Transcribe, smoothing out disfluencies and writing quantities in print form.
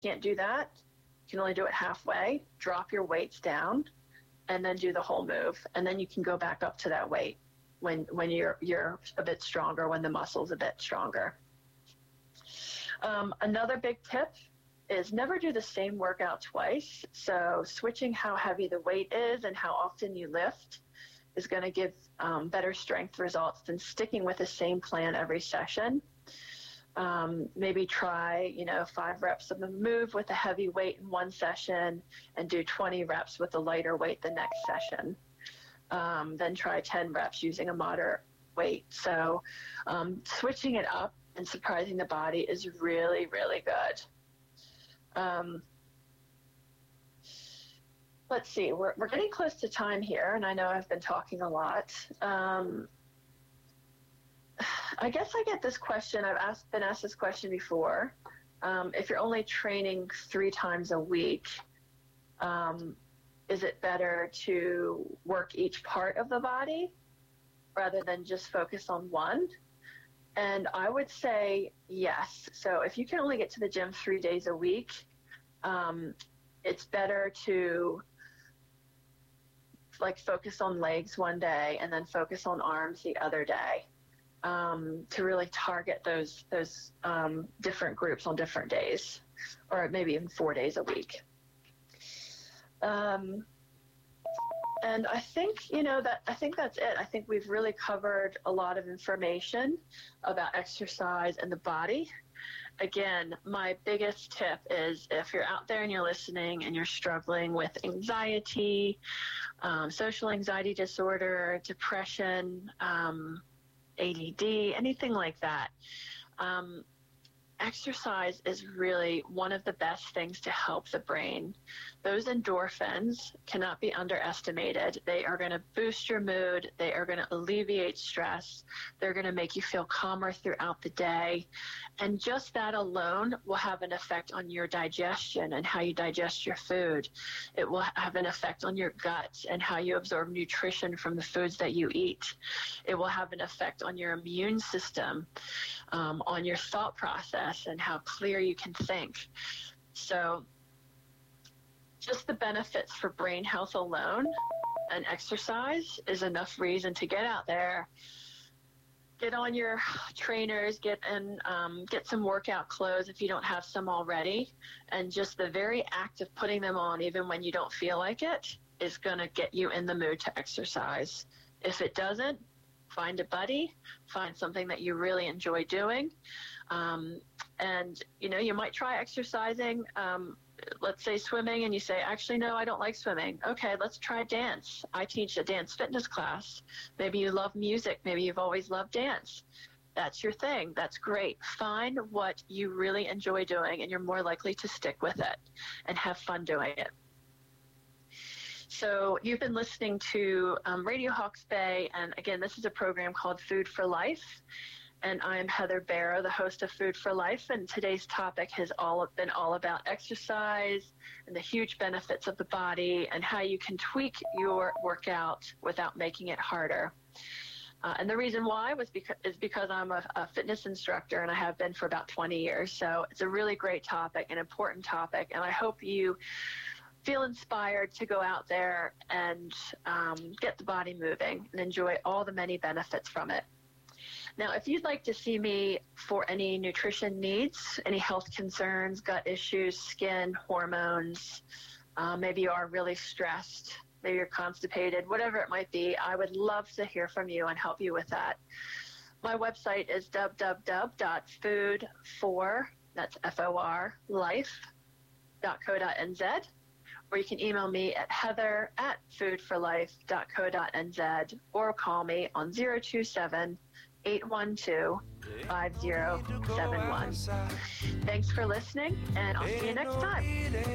can't do that, you can only do it halfway, drop your weights down and then do the whole move. And then you can go back up to that weight when you're a bit stronger, when the muscle's a bit stronger. Another big tip is never do the same workout twice. So switching how heavy the weight is and how often you lift is going to give better strength results than sticking with the same plan every session. Maybe try, 5 reps of a move with a heavy weight in one session and do 20 reps with a lighter weight the next session. Then try 10 reps using a moderate weight. So switching it up and surprising the body is really, really good. Let's see, we're getting close to time here, and I know I've been talking a lot. I guess I get this question, been asked this question before. If you're only training 3 times a week, is it better to work each part of the body rather than just focus on one? And I would say yes. So if you can only get to the gym 3 days a week, it's better to focus on legs one day and then focus on arms the other day, to really target those different groups on different days, or maybe even 4 days a week. And I think, I think that's it. I think we've really covered a lot of information about exercise and the body. Again, my biggest tip is if you're out there and you're listening and you're struggling with anxiety, social anxiety disorder, depression, ADD, anything like that, exercise is really one of the best things to help the brain. Those endorphins cannot be underestimated. They are going to boost your mood. They are going to alleviate stress. They're going to make you feel calmer throughout the day. And just that alone will have an effect on your digestion and how you digest your food. It will have an effect on your guts and how you absorb nutrition from the foods that you eat. It will have an effect on your immune system, on your thought process, and how clear you can think. So just the benefits for brain health alone and exercise is enough reason to get out there, get on your trainers, get some workout clothes if you don't have some already, and just the very act of putting them on even when you don't feel like it is going to get you in the mood to exercise. If it doesn't, find a buddy, find something that you really enjoy doing. And, you might try exercising, let's say swimming, and you say, actually, no, I don't like swimming. Okay, let's try dance. I teach a dance fitness class. Maybe you love music. Maybe you've always loved dance. That's your thing. That's great. Find what you really enjoy doing, and you're more likely to stick with it and have fun doing it. So you've been listening to Radio Hawke's Bay, and again, this is a program called Food for Life. And I'm Heather Barrow, the host of Food for Life, and today's topic has been all about exercise and the huge benefits of the body and how you can tweak your workout without making it harder. And the reason why is because I'm a fitness instructor, and I have been for about 20 years. So it's a really great topic, an important topic, and I hope you feel inspired to go out there and get the body moving and enjoy all the many benefits from it. Now, if you'd like to see me for any nutrition needs, any health concerns, gut issues, skin, hormones, maybe you are really stressed, maybe you're constipated, whatever it might be, I would love to hear from you and help you with that. My website is www.food4, that's F-O-R, life.co.nz, or you can email me at heather@foodforlife.co.nz, or call me on 027-812-5071. Thanks for listening, and I'll see you next time.